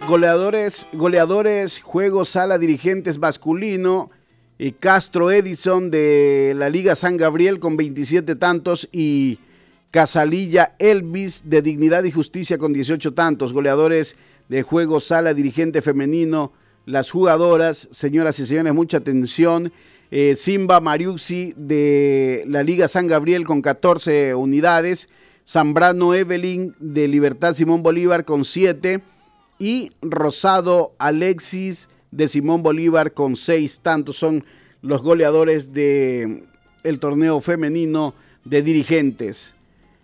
Goleadores, juego sala dirigentes masculino. Castro Edison de la Liga San Gabriel con 27 tantos y Casalilla Elvis de Dignidad y Justicia con 18 tantos. Goleadores de juego sala dirigente femenino. Las jugadoras, señoras y señores, mucha atención. Simba Mariuxi de la Liga San Gabriel con 14 unidades. Zambrano Evelyn de Libertad Simón Bolívar con 7. Y Rosado Alexis de Simón Bolívar con 6 tantos. Son los goleadores del torneo femenino de dirigentes.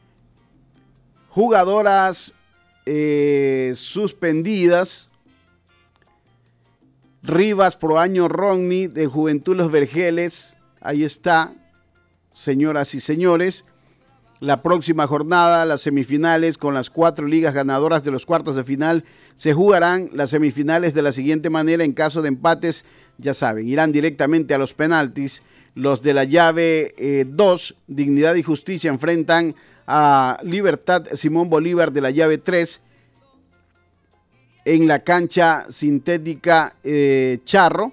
Jugadoras suspendidas. Rivas Proaño Rodney de Juventud Los Vergeles. Ahí está, señoras y señores. La próxima jornada, las semifinales con las 4 ligas ganadoras de los cuartos de final. Se jugarán las semifinales de la siguiente manera. En caso de empates, ya saben, irán directamente a los penaltis. Los de la llave 2, Dignidad y Justicia, enfrentan a Libertad Simón Bolívar de la llave 3 en la cancha sintética Charro.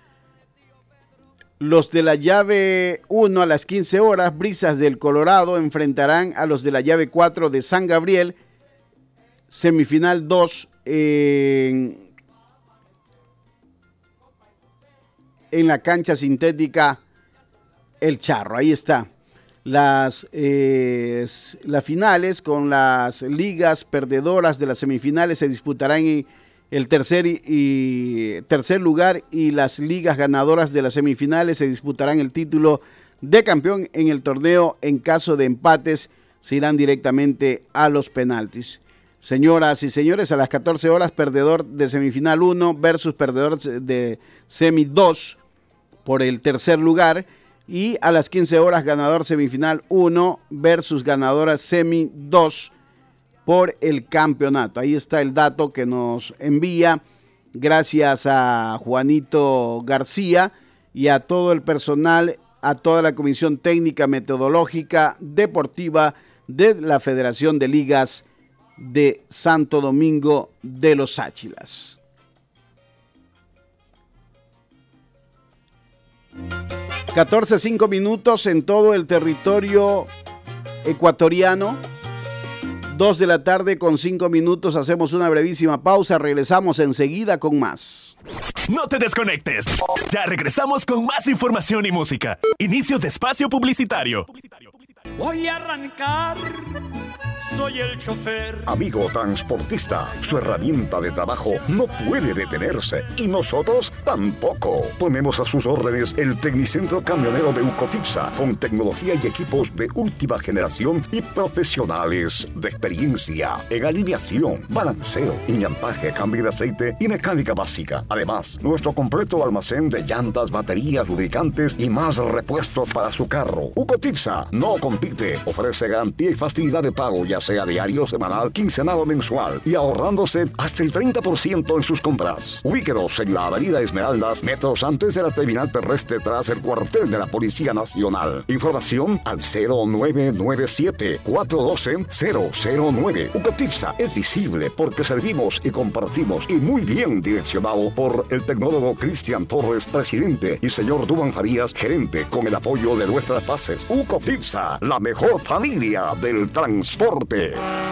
Los de la llave 1 a las 15 horas, Brisas del Colorado, enfrentarán a los de la llave 4 de San Gabriel. Semifinal 2 en la cancha sintética El Charro. Ahí está. Las finales con las ligas perdedoras de las semifinales se disputarán en el tercer lugar, y las ligas ganadoras de las semifinales se disputarán el título de campeón en el torneo. En caso de empates se irán directamente a los penaltis. Señoras y señores, a las 14 horas, perdedor de semifinal 1 versus perdedor de semi 2 por el tercer lugar. Y a las 15 horas, ganador semifinal 1 versus ganadora semi 2 por el campeonato. Ahí está el dato que nos envía, gracias a Juanito García y a todo el personal, a toda la Comisión Técnica Metodológica Deportiva de la Federación de Ligas de Santo Domingo de los Áchilas. (14:05) en todo el territorio ecuatoriano. 2 de la tarde con 5 minutos. Hacemos una brevísima pausa. Regresamos enseguida con más. No te desconectes. Ya regresamos con más información y música. Inicio de espacio publicitario. Voy a arrancar. Soy el chofer. Amigo transportista, su herramienta de trabajo no puede detenerse y nosotros tampoco. Ponemos a sus órdenes el Tecnicentro Camionero de Ucotipsa, con tecnología y equipos de última generación y profesionales de experiencia en alineación, balanceo, iñampaje, cambio de aceite y mecánica básica. Además, nuestro completo almacén de llantas, baterías, lubricantes y más repuestos para su carro. Ucotipsa no compite, ofrece garantía y facilidad de pago, ya sea diario, semanal, quincenal o mensual, y ahorrándose hasta el 30% en sus compras. Ubíquenos en la Avenida Esmeraldas, metros antes de la terminal terrestre, tras el cuartel de la Policía Nacional. Información al 0997-412-009. Ucotipsa es visible porque servimos y compartimos, y muy bien direccionado por el tecnólogo Cristian Torres, presidente, y señor Duban Farías, gerente, con el apoyo de nuestras bases. Ucotipsa, la mejor familia del transporte.